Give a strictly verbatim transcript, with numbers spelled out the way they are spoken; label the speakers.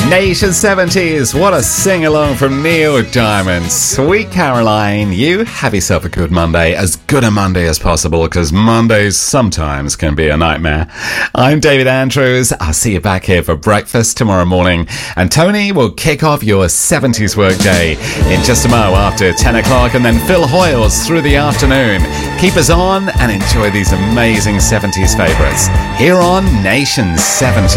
Speaker 1: Nation seventies, what a sing-along from Neil Diamond. Sweet Caroline, you have yourself a good Monday, as good a Monday as possible, because Mondays sometimes can be a nightmare. I'm David Andrews. I'll see you back here for breakfast tomorrow morning, and Tony will kick off your seventies workday in just a mo after ten o'clock, and then Phil Hoyles through the afternoon. Keep us on and enjoy these amazing seventies favourites here on Nation seventy.